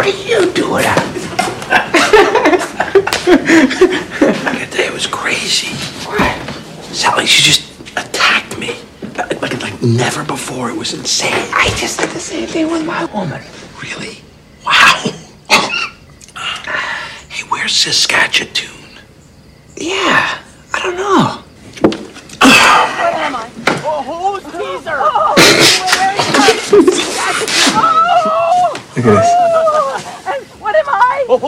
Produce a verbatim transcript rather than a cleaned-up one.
you do it out? That day was crazy. What? Sally, she just attacked me. Like, like, like never before. It was insane. I just did the same thing with my woman. Really? Wow. Hey, where's Saskatchewan? Yeah, I don't know. Where am I? Oh, who's teaser? Oh, where is my... Look at this.